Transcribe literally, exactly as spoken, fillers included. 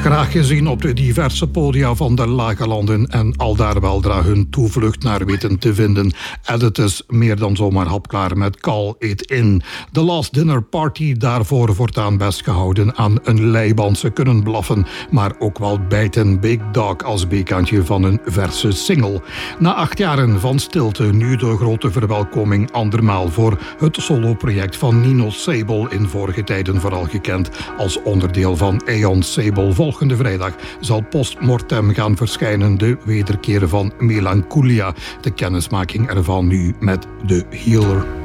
Graag gezien op de diverse podia van de lage landen en al daar weldra hun toevlucht naar weten te vinden. Edit is meer dan zomaar hapklaar met Call It In. The Last Dinner Party daarvoor voortaan best gehouden aan een leiband. Ze kunnen blaffen, maar ook wel bijten. Big Dog als B-kantje van een verse single. Na acht jaren van stilte nu de grote verwelkoming andermaal voor het soloproject van Nino Sable, in vorige tijden vooral gekend als onderdeel van Aeon Sable. Volgende vrijdag zal postmortem gaan verschijnen, de wederkeer van Melancholia. De kennismaking ervan nu met The Healer.